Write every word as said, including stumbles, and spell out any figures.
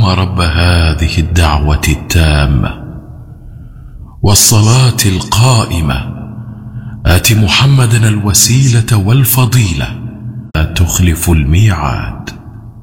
اللهم رب هذه الدعوة التامة والصلاة القائمة آت محمدا الوسيلة والفضيلة لا تخلف الميعاد.